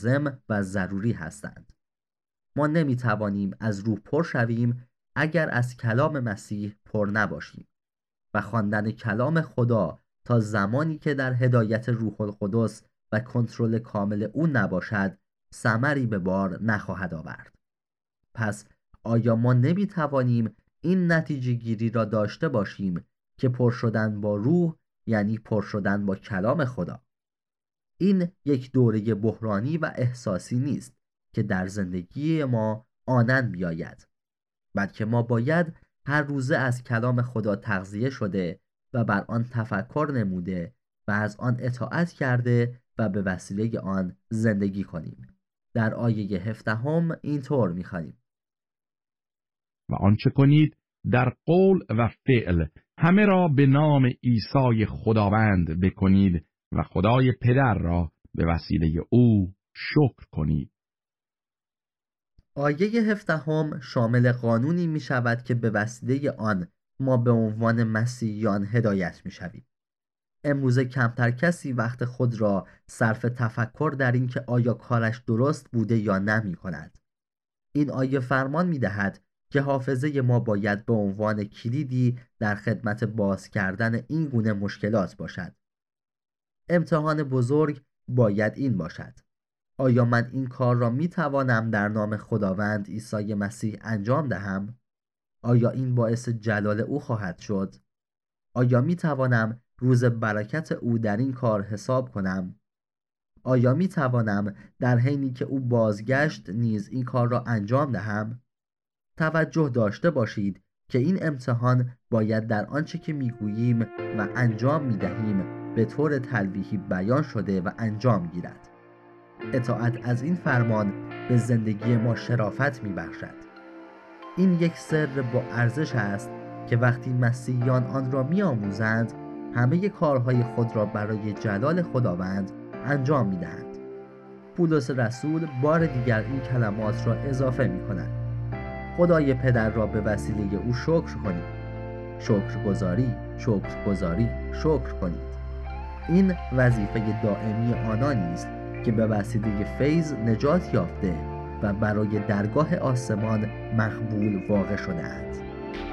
لازم و ضروری هستند. ما نمیتوانیم از روح پر شویم اگر از کلام مسیح پر نباشیم و خواندن کلام خدا تا زمانی که در هدایت روح القدس و کنترل کامل او نباشد ثمری به بار نخواهد آورد. پس آیا ما نمیتوانیم این نتیجه گیری را داشته باشیم که پر شدن با روح یعنی پر شدن با کلام خدا؟ این یک دوره بحرانی و احساسی نیست که در زندگی ما آنن بیاید، بلکه ما باید هر روزه از کلام خدا تغذیه شده و بر آن تفکر نموده و از آن اطاعت کرده و به وسیله آن زندگی کنیم. در آیه 17 اینطور می‌خوانیم: و آنچه کنید در قول و فعل همه را به نام عیسی خداوند بکنید و خدای پدر را به وسیله او شکر کنید. آیه 17 شامل قانونی می شود که به وسیله آن ما به عنوان مسیحیان هدایت می شویم. امروزه کمتر کسی وقت خود را صرف تفکر در این که آیا کارش درست بوده یا نمی کند. این آیه فرمان می دهد که حافظه ما باید به عنوان کلیدی در خدمت باز کردن این گونه مشکلات باشد. امتحان بزرگ باید این باشد: آیا من این کار را می توانم در نام خداوند عیسی مسیح انجام دهم؟ آیا این باعث جلال او خواهد شد؟ آیا می توانم روز برکت او در این کار حساب کنم؟ آیا می توانم در حینی که او بازگشت نیز این کار را انجام دهم؟ توجه داشته باشید که این امتحان باید در آنچه که می گوییم و انجام می دهیم به طور تلویحی بیان شده و انجام گیرد. اطاعت از این فرمان به زندگی ما شرافت می بخشد. این یک سر با ارزش است که وقتی مسیحیان آن را می آموزند همه کارهای خود را برای جلال خداوند انجام می دهند. پولس رسول بار دیگر این کلمات را اضافه می کند: خدای پدر را به وسیله او شکر کنید. شکرگزاری، شکرگزاری، شکر کنید. این وظیفه دائمی آنانی است که به وسیله فیض نجات یافته و برای درگاه آسمان مقبول واقع شده‌اند.